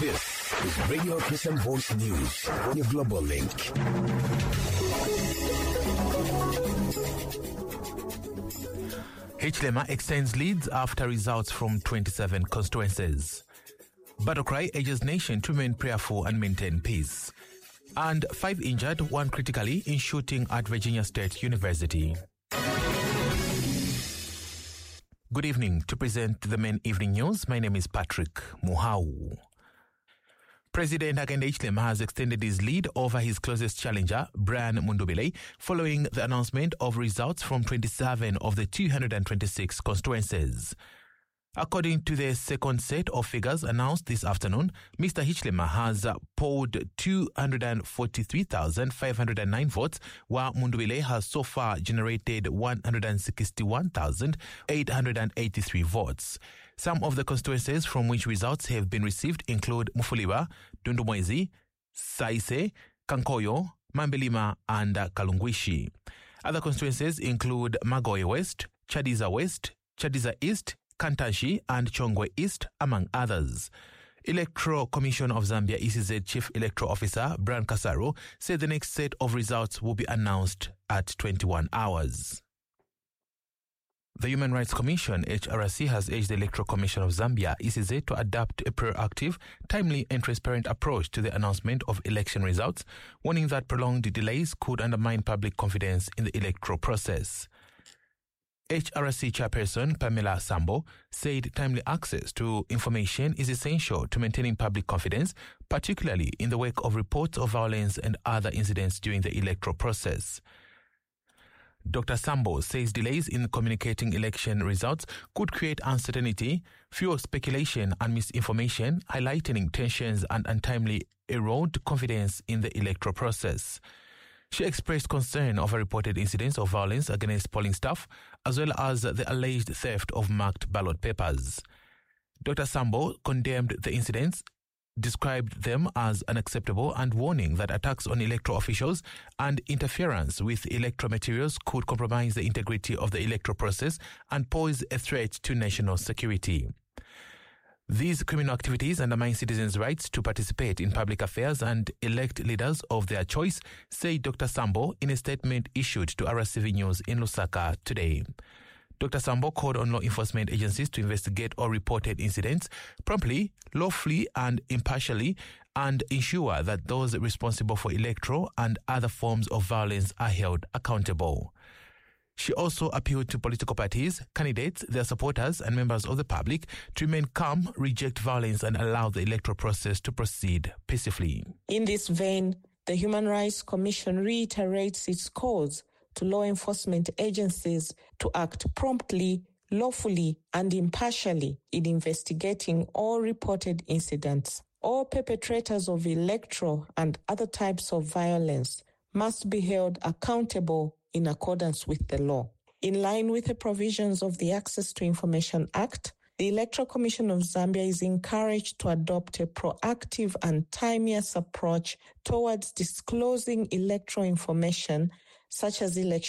This is Radio Christian Voice News on your global link. Hichilema extends leads after results from 27 constituencies. Battle cry urges nation to remain prayerful and maintain peace. And 5 injured, 1 critically in shooting at Virginia State University. Good evening. To present the main evening news, my name is Patrick Muhau. President Hakainde Hichilema has extended his lead over his closest challenger, Brian Mundubile, following the announcement of results from 27 of the 226 constituencies. According to the second set of figures announced this afternoon, Mr. Hichilema has polled 243,509 votes, while Mundubile has so far generated 161,883 votes. Some of the constituencies from which results have been received include Mufuliwa, Dundumwezi, Saise, Kankoyo, Mambelima, and Kalungwishi. Other constituencies include Magoye West, Chadiza West, Chadiza East, Kantashi and Chongwe East, among others. Electoral Commission of Zambia ECZ Chief Electoral Officer Brian Kasaro said the next set of results will be announced at 21 hours. The Human Rights Commission, HRC, has urged the Electoral Commission of Zambia, ECZ, to adopt a proactive, timely and transparent approach to the announcement of election results, warning that prolonged delays could undermine public confidence in the electoral process. HRC chairperson Pamela Sambo said timely access to information is essential to maintaining public confidence, particularly in the wake of reports of violence and other incidents during the electoral process. Dr. Sambo says delays in communicating election results could create uncertainty, fuel speculation and misinformation, highlighting tensions and untimely erode confidence in the electoral process. She expressed concern over reported incidents of violence against polling staff, as well as the alleged theft of marked ballot papers. Dr. Sambo condemned the incidents, described them as unacceptable, and warning that attacks on electoral officials and interference with electoral materials could compromise the integrity of the electoral process and pose a threat to national security. These criminal activities undermine citizens' rights to participate in public affairs and elect leaders of their choice, said Dr. Sambo in a statement issued to RCV News in Lusaka today. Dr. Sambo called on law enforcement agencies to investigate all reported incidents promptly, lawfully and impartially, and ensure that those responsible for electoral and other forms of violence are held accountable. She also appealed to political parties, candidates, their supporters and members of the public to remain calm, reject violence and allow the electoral process to proceed peacefully. In this vein, the Human Rights Commission reiterates its calls to law enforcement agencies to act promptly, lawfully and impartially in investigating all reported incidents. All perpetrators of electoral and other types of violence must be held accountable in accordance with the law. In line with the provisions of the Access to Information Act, the Electoral Commission of Zambia is encouraged to adopt a proactive and timeous approach towards disclosing electoral information such as election